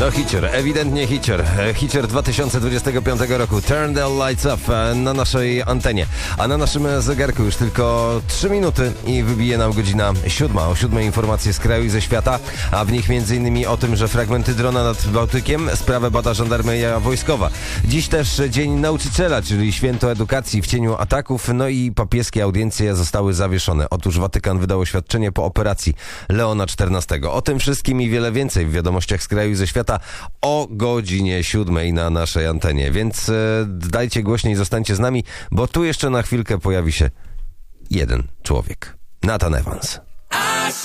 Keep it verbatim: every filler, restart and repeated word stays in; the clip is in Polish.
No hicior, ewidentnie hicior. Hicior dwa tysiące dwudziestego piątego roku. Turn the lights off na naszej antenie. A na naszym zegarku już tylko trzy minuty i wybije nam godzina siódma. O siódmej informacje z kraju i ze świata, a w nich m.in. o tym, że fragmenty drona nad Bałtykiem, sprawę bada żandarmeria wojskowa. Dziś też Dzień Nauczyciela, czyli święto edukacji w cieniu ataków, no i papieskie audiencje zostały zawieszone. Otóż Watykan wydał oświadczenie po operacji Leona czternastego. O tym wszystkim i wiele więcej w wiadomościach z kraju i ze świata o godzinie siódmej na naszej antenie. Więc e, dajcie głośniej, zostańcie z nami, bo tu jeszcze na chwilkę pojawi się jeden człowiek. Nathan Evans.